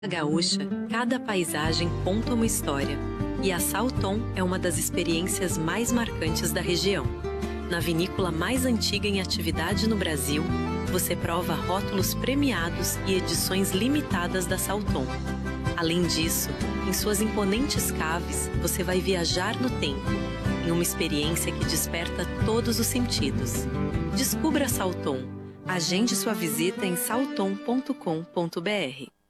Gaúcha, cada paisagem conta uma história, e a Salton é uma das experiências mais marcantes da região. Na vinícola mais antiga em atividade no Brasil, você prova rótulos premiados e edições limitadas da Salton. Além disso, em suas imponentes caves, você vai viajar no tempo, em uma experiência que desperta todos os sentidos. Descubra a Salton. Agende sua visita em salton.com.br.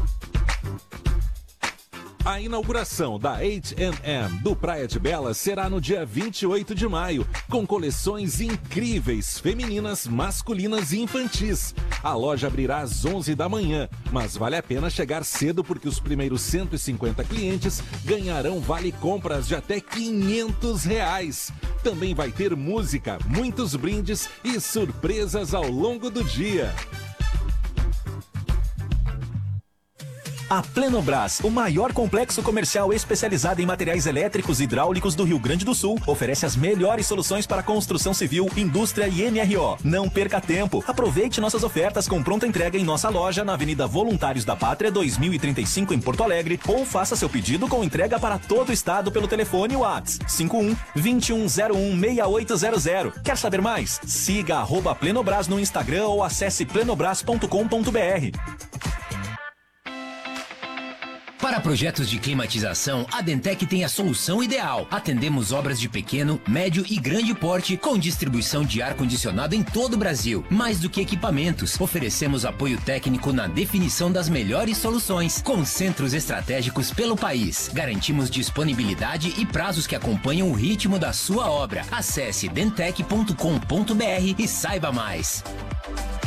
A inauguração da H&M do Praia de Belas será no dia 28 de maio, com coleções incríveis, femininas, masculinas e infantis. A loja abrirá às 11 da manhã, mas vale a pena chegar cedo porque os primeiros 150 clientes ganharão vale-compras de até R$500. Também vai ter música, muitos brindes e surpresas ao longo do dia. A Plenobras, o maior complexo comercial especializado em materiais elétricos e hidráulicos do Rio Grande do Sul, oferece as melhores soluções para construção civil, indústria e MRO. Não perca tempo. Aproveite nossas ofertas com pronta entrega em nossa loja na Avenida Voluntários da Pátria 2035 em Porto Alegre, ou faça seu pedido com entrega para todo o estado pelo telefone WhatsApp 51-2101-6800. Quer saber mais? Siga @Plenobras no Instagram ou acesse plenobras.com.br. Para projetos de climatização, a Dentec tem a solução ideal. Atendemos obras de pequeno, médio e grande porte com distribuição de ar-condicionado em todo o Brasil. Mais do que equipamentos, oferecemos apoio técnico na definição das melhores soluções, com centros estratégicos pelo país. Garantimos disponibilidade e prazos que acompanham o ritmo da sua obra. Acesse dentec.com.br e saiba mais.